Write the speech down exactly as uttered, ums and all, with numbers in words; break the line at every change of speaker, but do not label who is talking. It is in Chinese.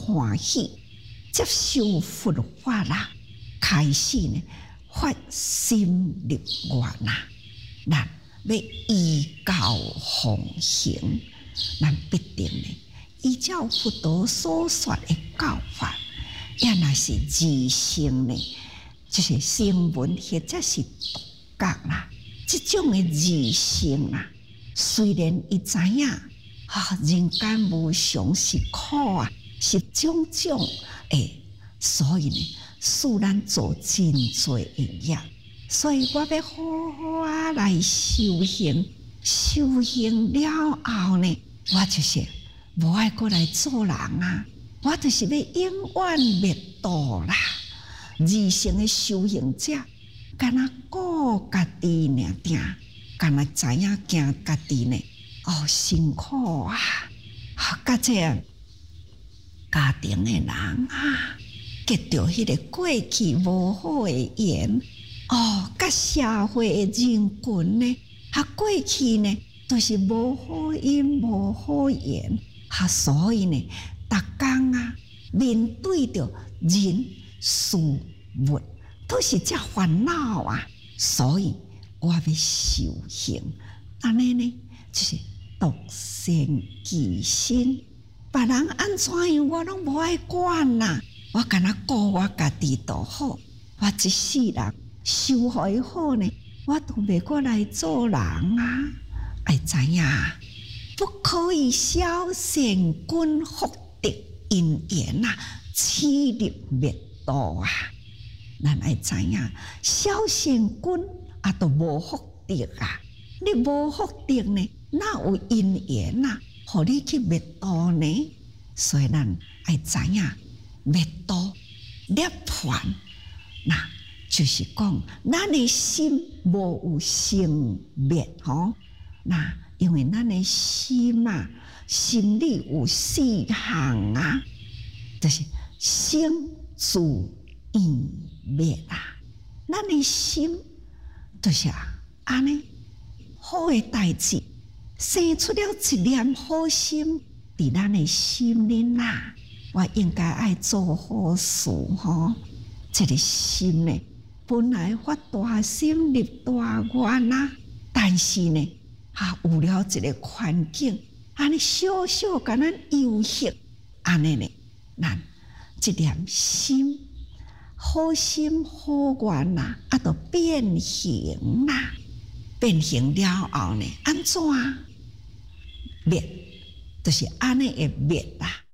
欢喜，接受佛法啦，开始呢发心立愿啦，咱要依教奉行，咱必定呢依照佛陀所说的教法，也若是自性呢，就是声闻或者是独觉啦，这种的自性啦，虽然伊知影啊，人间无常是苦啊，是种种诶，所以呢，使咱做真多的业。所以我要好好啊来修行，修行了后呢，我就是无爱过来做人啊，我就是要永远灭度啦。二乘的修行者，敢若顾家己尔定，敢若知影惊家己呢，哦辛苦啊，啊，甲这家庭的人啊，结着迄个过去无好的缘。哦，甲社会的人群呢，啊，过去呢都是无好因无好缘，啊，所以呢，逐工啊面对着人事物都是这烦恼啊，所以我要修行，安尼呢就是独善其身，别人安怎样我拢无爱管啦，我干那顾我家己就好，我一世人。修好以后呢，我都袂过来做人啊！爱知影，不可以消善根福德因缘啊，起入灭道啊！咱爱知影，消善根啊，都无福德啊！你无福德呢，哪有因缘啊？互你去灭道呢？所以咱爱知影，灭道涅槃那。就是讲，咱的心无有生灭吼，那因为咱的心啊，心里有四项啊，就是生住意灭啊。咱的心就是啊，安尼好的代志，生出了一念好心伫咱的心里啦。我应该爱做好事吼，这个心呢。本来发大心立大愿啊，但是呢，啊有了一个环境，安尼小小甲咱游戏，安尼呢，咱一念心好心好愿呐，啊，都变形啦，变形了后呢，安怎灭？就是安尼会灭啦。